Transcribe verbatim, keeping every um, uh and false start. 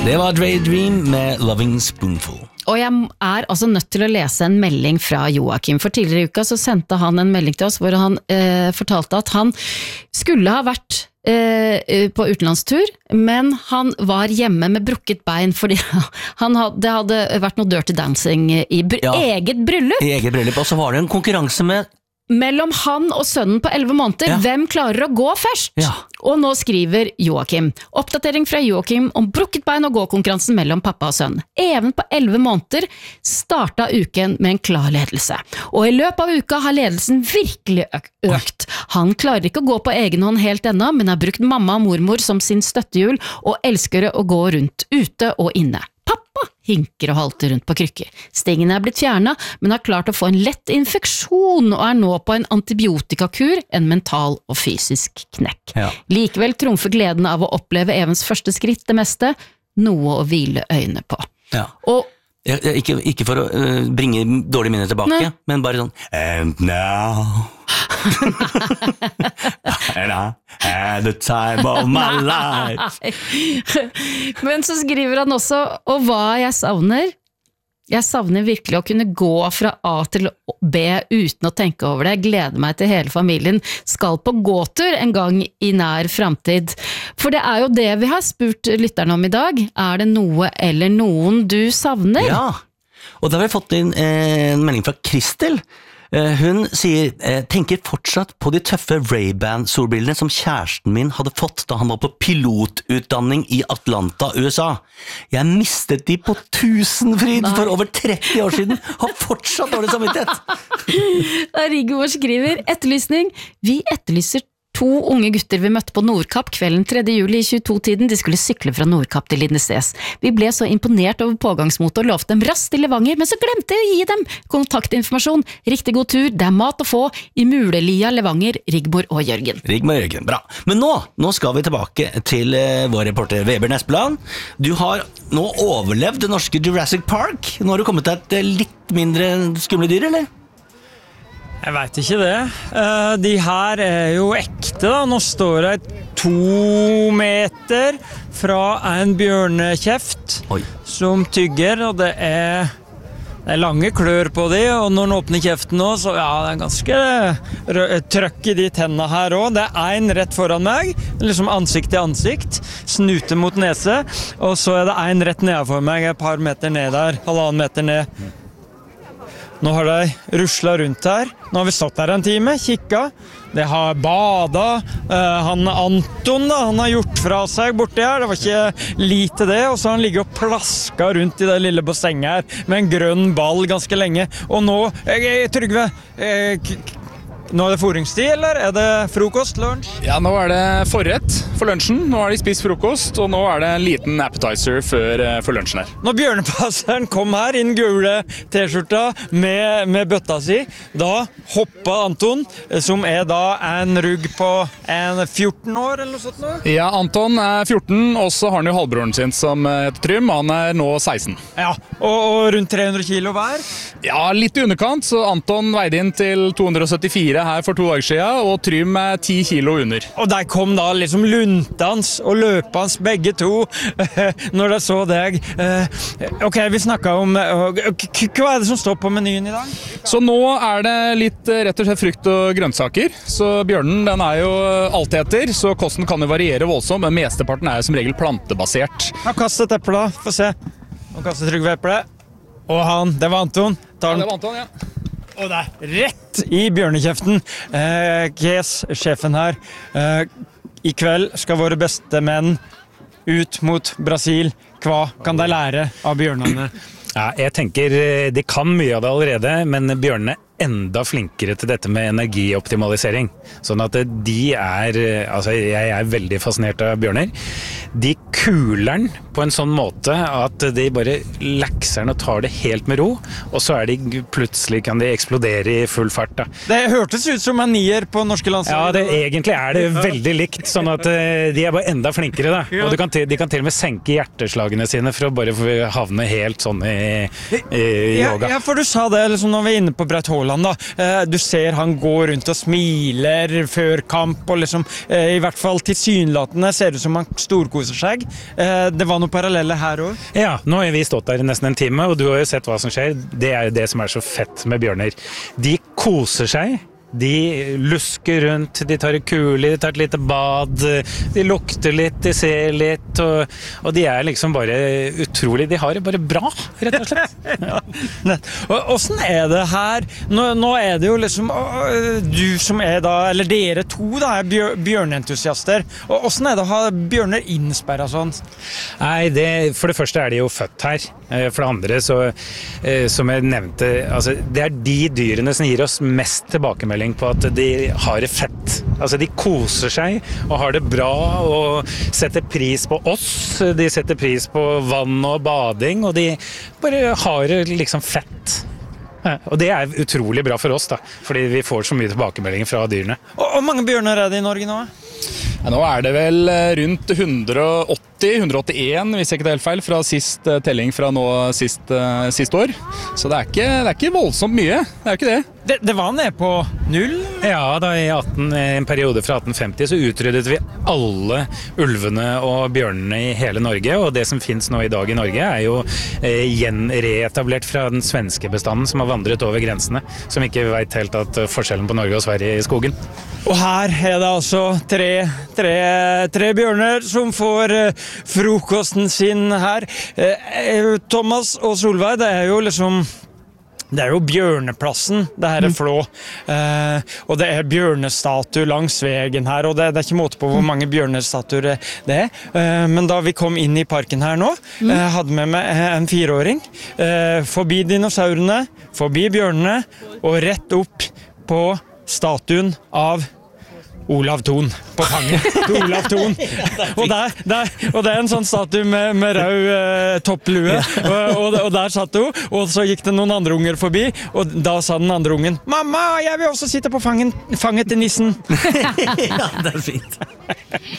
Det var Dre Dream med Loving Spoonful. Og jeg er altså nødt til å lese en melding fra Joakim, for tidligere i uka så sendte han en melding til oss hvor han eh, fortalte at han skulle ha vært eh, på utenlandstur, men han var hjemme med brukket bein fordi han hadde, det hadde vært noe dirty dancing i br- ja. eget bryllup. I eget bryllup, og så var det en konkurranse med mellom han og sønnen på elleve måneder, ja. Hvem klarer å gå først? Ja. Og nå skriver Joakim. Oppdatering fra Joakim om brukket bein og gå-konkurransen mellom pappa og sønn. Even på elleve måneder startet uken med en klar ledelse. Og i løpet av uka har ledelsen virkelig økt. Han klarer ikke å gå på egen hånd helt ennå, men har brukt mamma og mormor som sin støttehjul, og elsker å gå rundt ute og inne. Pappa hinker og halter rundt på krykker. Stingene er blitt fjernet, men har klart å få en lett infeksjon og er nå på en antibiotikakur, en mental og fysisk knekk. Ja. Likevel trumfer gleden av å oppleve Evens første skritt det meste, noe å hvile øynene på. Ja. Og jeg, jeg, ikke, ikke for å uh, bringe dårlige minner tilbake, Nei. Men bare sånn And now And I had the time of my life. Men så skriver han også, og hva jeg savner Jeg savner virkelig å kunne gå fra A til B uten å tenke over det. Jeg gleder meg til hele familien skal på gåtur en gang i nær fremtid. For det er jo det vi har spurt lytterne om i dag. Er det noe eller noen du savner? Ja, og da har vi fått inn eh, en melding fra Kristel. Hun sier, tenker fortsatt på de tøffe Ray-Ban-solbrillene som kjæresten min hadde fått da han var på pilotutdanning i Atlanta, U S A. Jeg mistet de på Tusenfryd for over tretti år siden. Har fortsatt dårlig samvittighet. Rigor skriver, etterlysning. Vi etterlyser to unge gutter vi møtte på Nordkapp kvelden tredje juli i tjueto-tiden. De skulle sykle fra Nordkapp til Lindesnes. Vi ble så imponert over pågangsmotet og lovte dem raskt til Levanger, men så glemte jeg å gi dem kontaktinformasjon. Riktig god tur, det er mat å få i Mulelia, Levanger, Rigmor og Jørgen. Rigmor og Jørgen, bra. Men nå, nå skal vi tilbake til uh, vår reporter Weber Nespeland. Du har nå overlevd det norske Jurassic Park. Nå har du kommet til et uh, litt mindre skumle dyr, eller? Jeg vet ikke det. Uh, de her er jo ekte da. Nå står jeg to meter fra en bjørnekjeft Oi. Som tygger, og det er, det er lange klør på de, og når den åpner kjeften nå, så ja, det er ganske trøkk i de tennene her også. Det er en rett foran meg, liksom ansikt til ansikt, snute mot nese, og så er det en rett nedenfor meg, et par meter ned der, halvannen meter ned. Nå har de ruslet rundt her. Nå har vi stått her en time, kikket. Det har badet. Uh, han Anton da, han har gjort fra seg borti her. Det var ikke lite det. Og så har han ligget og plasket rundt i det lille bassenget her med en grønn ball ganske lenge. Og nå, eh, Trygve, eh, k- nå er det foringstid, eller er det frokost, lunsj? Ja, nå er det forrett for lunsjen. Nå har de spist frokost, og nå er det en liten appetizer før, for lunsjen her. Når bjørnepasseren kom her i den gule t-skjorta med, med bøtta si, da hoppet Anton, som er da en rugg på en fjorten år, eller noe sånt nå? Ja, Anton er fjorten, og så har han jo halvbroren sin som heter Trym. Han er nå seksten. Ja, og, og rundt tre hundre kilo hver? Ja, litt i underkant, så Anton veide inn til to hundre syttifire her for to dager siden, og Trym er ti kilo under. Og der kom da liksom luntans og løpans begge to, når de så deg. Ok, vi snakket om, hva er det som står på menyen i dag? Så nå er det litt rett og slett frukt og grønnsaker, så bjørnen den er jo alteter, så kosten kan jo variere voldsomt, men mesteparten er jo som regel plantebasert. Ja, kast et eple da, få se. Nå kaster Trygve eple. Og han, det var Anton. Tar den. Ja, det var Anton, ja. Og det er rett i bjørnekjeften. Eh, Kes, sjefen her. Eh, I kveld skal våre beste menn ut mot Brasil. Hva kan de lære av bjørnene? Ja, jeg tenker de kan mye av det allerede, men bjørnene enda flinkere til dette med energioptimalisering. Sånn at de er, altså jeg er veldig fascinert av bjørner. De kuler den på en sånn måte at de bare lakser den og tar det helt med ro, og så er de plutselig kan de eksplodere i full fart da. Det hørtes ut som en nier på norske landslag. Ja, det, egentlig er det veldig likt, sånn at de er bare enda flinkere da. Og de kan, til, de kan til og med senke hjerteslagene sine for å bare havne helt sånn i, i yoga. Ja, ja, for du sa det liksom, når vi er inne på Brett Haaland Haaland da. Eh, du ser han går rundt og smiler før kamp, og liksom, eh, i hvert fall tilsynelatende ser det ut som han storkoser seg. Eh, det var noen paralleller her også. Ja, nå har vi stått der i nesten en time, og du har jo sett hva som skjer. Det er jo det som er så fett med bjørner. De koser seg. De lusker rundt, de tar et kule, de tar et lite bad, de lukter litt, de ser litt, og, og de er liksom bare utrolig, de har det bare bra, rett og slett. Ja. Og hvordan er det her? Nå, nå er det jo liksom, du som er da, eller dere to da, er bjør, bjørnentusiaster, og hvordan er det å ha bjørner innsperret sånn? Nei, det, for det første er de jo født her, for det andre så, som jeg nevnte, altså, det er de dyrene som gir oss mest tilbakemelding på at de har det fett. Altså de koser seg og har det bra og setter pris på oss. De setter pris på vann og bading, og de bare har det liksom fett. Ja, og det er utrolig bra for oss da, fordi vi får så mye tilbakemeldinger fra dyrene. Og hvor mange bjørner er det i Norge nå? Ja, nå er det vel rundt hundre og åtti, hundre og åttien, hvis jeg ikke tar helt feil, fra sist telling fra nå sist, sist år. Så det er, ikke, det er ikke voldsomt mye, det er jo ikke det. Det, det var ned på null? Ja, da i atten, en periode fra atten femti så utryddet vi alle ulvene og bjørnene i hele Norge, og det som finnes nå i dag i Norge er jo eh, gjenreetablert fra den svenske bestanden som har vandret over grensene, som ikke vet helt at forskjellen på Norge og Sverige i skogen. Og her er det altså tre, tre, tre bjørner som får eh, frokosten sin her. Eh, Thomas og Solveig, det er jo liksom det er jo bjørneplassen, det her er Flå. Eh, og det er bjørnestatue langs vegen her, og det, det er ikke måte på hvor mange bjørnestatuer det er. Eh, men da vi kom inn i parken her nå, eh, hadde med meg en fireåring, eh, forbi dinosaurene, forbi bjørnene, og rett opp på statuen av Olav Thon på fanget. Olav Thon. Og, der, der, og det er en sånn statue med, med rød eh, topplue, og, og, og der satt hun, og så gikk det noen andre unger forbi, og da sa den andre ungen, «Mamma, jeg vil også sitte på fangen, fanget til nissen!» Ja, det er fint.